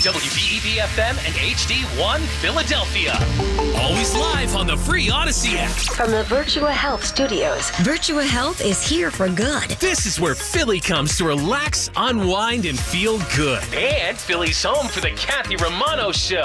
WBEB-FM and HD1 Philadelphia. Always live on the free Odyssey app. From the Virtua Health Studios, Virtua Health is here for good. This is where Philly comes to relax, unwind, and feel good. And Philly's home for the Kathy Romano Show.